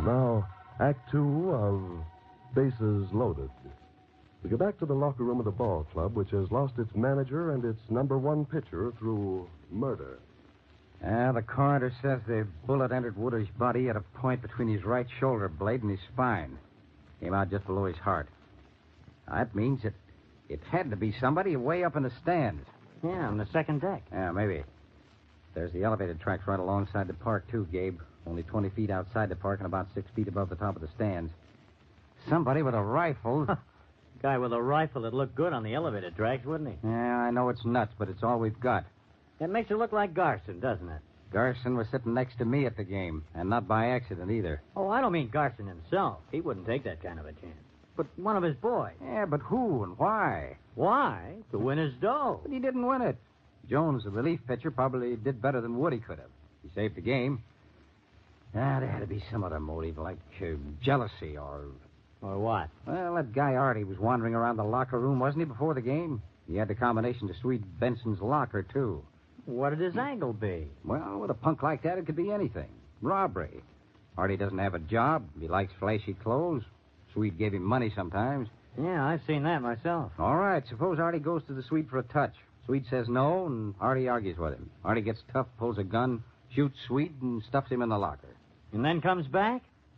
Now, Act Two of Bases Loaded. We go back to the locker room of the ball club, which has lost its manager and its number one pitcher through murder. The coroner says the bullet entered Woody's body at a point between his right shoulder blade and his spine. Came out just below his heart. That means it had to be somebody way up in the stands. Yeah, on the second deck. Yeah, maybe. There's the elevated tracks right alongside the park, too, Gabe. Only 20 feet outside the park and about 6 feet above the top of the stands. Somebody with a rifle. Guy with a rifle would look good on the elevated tracks, wouldn't he? Yeah, I know it's nuts, but it's all we've got. It makes it look like Garson, doesn't it? Garson was sitting next to me at the game, and not by accident either. Oh, I don't mean Garson himself. He wouldn't take that kind of a chance. But one of his boys. Yeah, but who and why? Why? To win his dough. But he didn't win it. Jones, the relief pitcher, probably did better than Woody could have. He saved the game. There had to be some other motive, like jealousy or... Or what? Well, that guy Artie was wandering around the locker room, wasn't he, before the game? He had the combination to Swede Benson's locker, too. What would his angle be? Well, with a punk like that, it could be anything. Robbery. Artie doesn't have a job. He likes flashy clothes. Swede gave him money sometimes. Yeah, I've seen that myself. All right, suppose Artie goes to the Swede for a touch. Swede says no, and Artie argues with him. Artie gets tough, pulls a gun, shoots Swede, and stuffs him in the locker. And then comes back?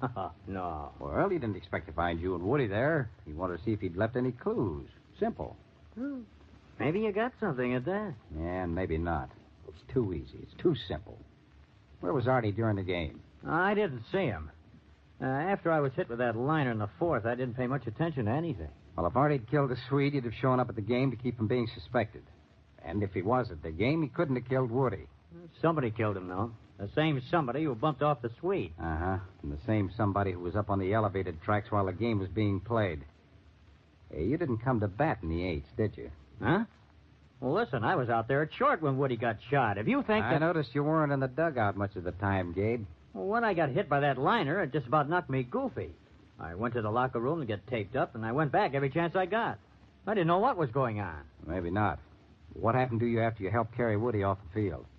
No. Well, he didn't expect to find you and Woody there. He wanted to see if he'd left any clues. Simple. Maybe you got something at that. Yeah, and maybe not. It's too easy. It's too simple. Where was Artie during the game? I didn't see him. After I was hit with that liner in the fourth, I didn't pay much attention to anything. Well, if Artie'd killed the Swede, he'd have shown up at the game to keep from being suspected. And if he was at the game, he couldn't have killed Woody. Somebody killed him, though. The same somebody who bumped off the Swede. Uh-huh. And the same somebody who was up on the elevated tracks while the game was being played. Hey, you didn't come to bat in the eights, did you? Huh? Well, listen, I was out there at short when Woody got shot. If you think I noticed you weren't in the dugout much of the time, Gabe. Well, when I got hit by that liner, it just about knocked me goofy. I went to the locker room to get taped up, and I went back every chance I got. I didn't know what was going on. Maybe not. What happened to you after you helped carry Woody off the field?